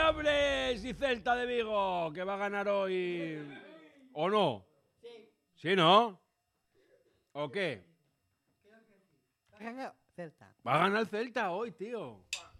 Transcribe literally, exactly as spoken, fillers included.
hombre! Sí, Celta de Vigo, que va a ganar hoy. ¿O no? Sí. ¿Sí, no? ¿O qué? Celta. Va a ganar el Celta hoy, tío.